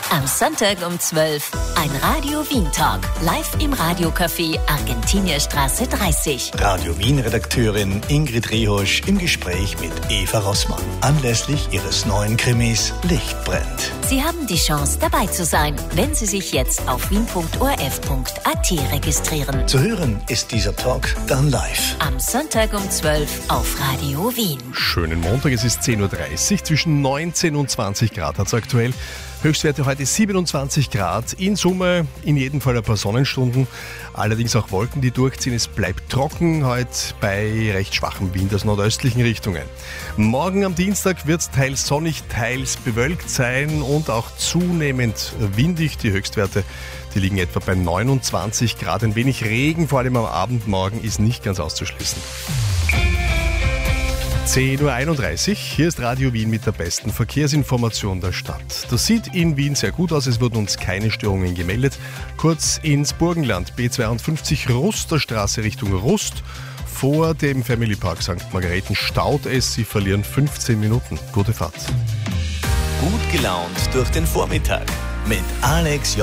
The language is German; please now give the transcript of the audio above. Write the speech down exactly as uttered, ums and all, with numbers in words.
Am Sonntag um zwölf ein Radio Wien Talk. Live im Radiocafé Argentinierstraße dreißig. Radio Wien-Redakteurin Ingrid Riehosch im Gespräch mit Eva Rossmann. Anlässlich ihres neuen Krimis Licht brennt. Sie haben die Chance, dabei zu sein, wenn Sie sich jetzt auf wien punkt o r f punkt a t registrieren. Zu hören ist dieser Talk dann live. Am Sonntag um zwölf auf Radio Wien. Schönen Montag, es ist zehn Uhr dreißig, zwischen neunzehn und zwanzig Grad hat es aktuell. Höchstwerte heute siebenundzwanzig Grad, in Summe in jedem Fall ein paar Sonnenstunden, allerdings auch Wolken, die durchziehen. Es bleibt trocken heute bei recht schwachem Wind aus nordöstlichen Richtungen. Morgen am Dienstag wird es teils sonnig, teils bewölkt sein und auch zunehmend windig. Die Höchstwerte, die liegen etwa bei neunundzwanzig Grad. Ein wenig Regen, vor allem am Abend morgen, ist nicht ganz auszuschließen. zehn Uhr einunddreißig, hier ist Radio Wien mit der besten Verkehrsinformation der Stadt. Das sieht in Wien sehr gut aus, es wurden uns keine Störungen gemeldet. Kurz ins Burgenland, B zweiundfünfzig Rusterstraße Richtung Rust. Vor dem Family Park Sankt Margareten staut es, Sie verlieren fünfzehn Minuten. Gute Fahrt. Gut gelaunt durch den Vormittag mit Alex